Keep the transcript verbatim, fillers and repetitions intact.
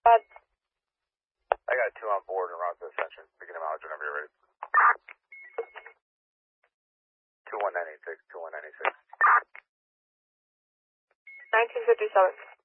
But I got two on board and around the ascension. Beginning mileage whenever you're ready. two one nine eight six, two one nine eight six. nineteen fifty-seven.